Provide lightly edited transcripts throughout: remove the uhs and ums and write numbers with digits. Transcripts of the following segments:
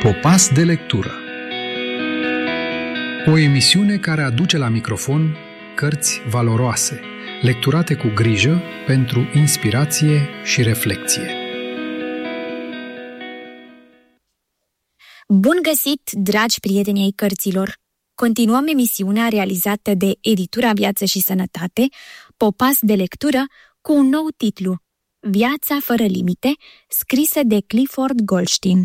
Popas de lectură. O emisiune care aduce la microfon cărți valoroase, lecturate cu grijă pentru inspirație și reflecție. Bun găsit, dragi prieteni ai cărților! Continuăm emisiunea realizată de Editura Viață și Sănătate, Popas de lectură, cu un nou titlu, Viața fără limite, scrisă de Clifford Goldstein.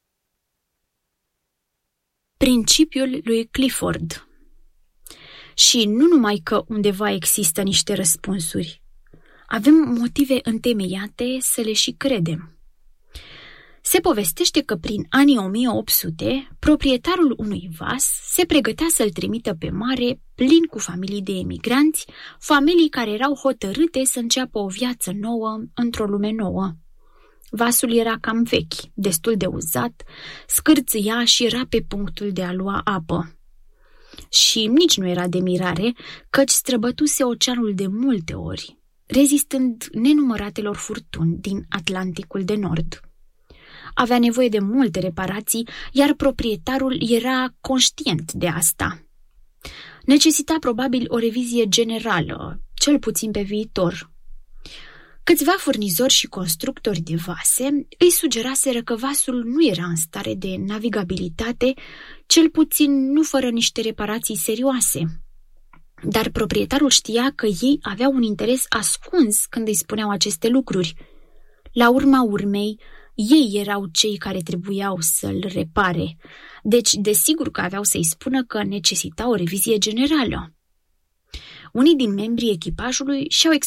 Principiul lui Clifford. Și nu numai că undeva există niște răspunsuri, avem motive întemeiate să le și credem. Se povestește că prin anii 1800, proprietarul unui vas se pregătea să-l trimită pe mare plin cu familii de emigranți, familii care erau hotărâte să înceapă o viață nouă într-o lume nouă. Vasul era cam vechi, destul de uzat, scârțâia și era pe punctul de a lua apă. Și nici nu era de mirare, căci străbătuse oceanul de multe ori, rezistând nenumăratelor furtuni din Atlanticul de Nord. Avea nevoie de multe reparații, iar proprietarul era conștient de asta. Necesita probabil o revizie generală, cel puțin pe viitor. Câțiva furnizori și constructori de vase îi sugeraseră că vasul nu era în stare de navigabilitate, cel puțin nu fără niște reparații serioase. Dar proprietarul știa că ei aveau un interes ascuns când îi spuneau aceste lucruri. La urma urmei, ei erau cei care trebuiau să-l repare, deci desigur că aveau să-i spună că necesita o revizie generală. Unii din membrii echipajului și-au